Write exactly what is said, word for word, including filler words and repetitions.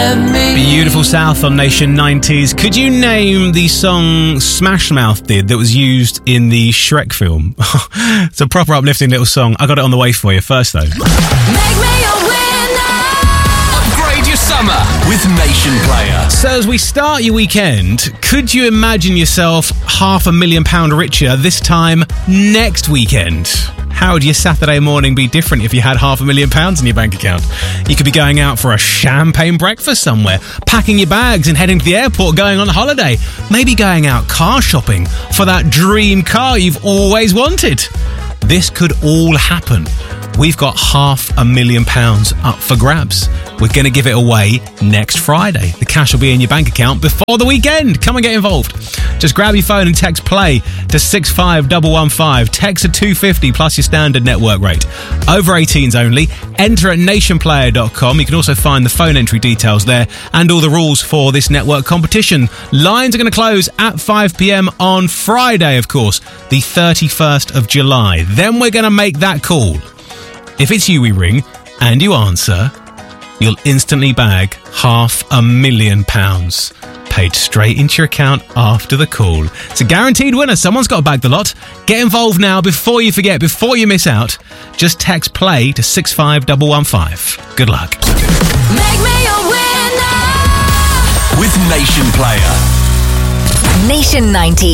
Beautiful South on Nation nineties. Could you name the song Smash Mouth did that was used in the Shrek film? It's a proper uplifting little song. I got it on the way for you. First, though. Make me a winner. Upgrade your summer with Nation Player. So as we start your weekend, could you imagine yourself half a million pound richer this time next weekend? How would your Saturday morning be different if you had half a million pounds in your bank account? You could be going out for a champagne breakfast somewhere, packing your bags and heading to the airport, going on holiday, maybe going out car shopping for that dream car you've always wanted. This could all happen. We've got half a million pounds up for grabs. We're going to give it away next Friday. The cash will be in your bank account before the weekend. Come and get involved. Just grab your phone and text play to six five one one five. Text at two fifty plus your standard network rate. Over eighteens only. Enter at nation player dot com. You can also find the phone entry details there and all the rules for this network competition. Lines are going to close at five p.m. on Friday, of course, the thirty-first of July. Then we're going to make that call. If it's you we ring and you answer, you'll instantly bag half a million pounds paid straight into your account after the call. It's a guaranteed winner. Someone's got to bag the lot. Get involved now before you forget, before you miss out. Just text play to six five one one five. Good luck. Make me a winner. With Nation Player. Nation ninety.